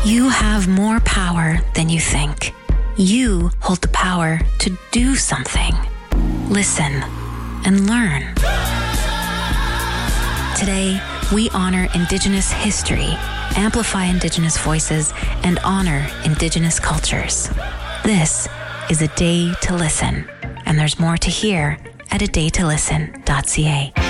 You have more power than you think. You hold the power to do something. Listen and learn. Today, we honor Indigenous history, amplify Indigenous voices, and honor Indigenous cultures. This is A Day to Listen, and there's more to hear at adaytolisten.ca.